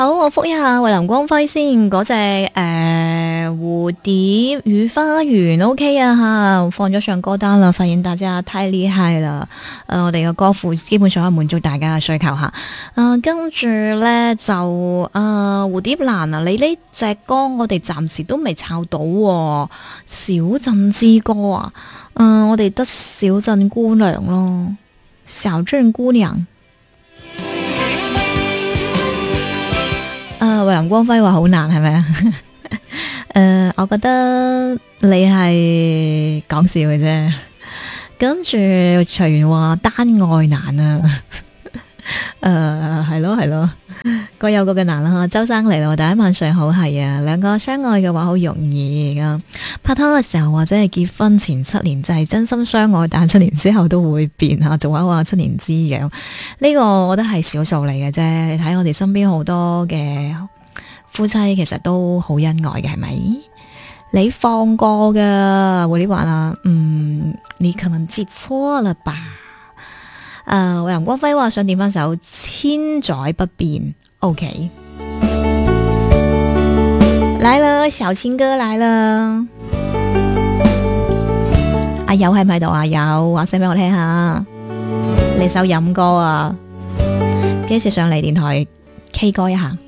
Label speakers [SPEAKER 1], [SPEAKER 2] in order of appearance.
[SPEAKER 1] 好，我覆一下衛林光輝先嗰隻蝴蝶與花園 OK 啊吓，放咗上歌單啦，發現大家太厲害啦。我哋嘅歌庫基本上可以滿足大家嘅需求吓。跟住咧就蝴蝶蘭啊，你呢隻歌我哋暫時都未抄到喎。小鎮之歌啊，我哋得小鎮姑娘咯，小鎮姑娘。衛林光輝話好難係咪啊？我覺得你係講笑嘅啫。跟住隨緣話單愛難啊，係咯，各有各嘅難啦。周生嚟啦，第一晚上好係啊，兩個相愛嘅話好容易噶。拍拖嘅時候或者係結婚前7年就係真心相愛，但7年之後都會變吓，仲話7年之癢。呢個我覺得係少數嚟嘅啫。你睇我哋身邊好多嘅夫妻其實都好恩愛嘅，係咪？你放過噶，我呢話啦，你可能記錯了吧？梁光輝話想點翻首千載不變 ，OK， 來了，小青哥來了，阿友喺唔喺度啊？友話聲俾我聽下，你首飲歌啊，幾時上嚟電台 K 歌一下？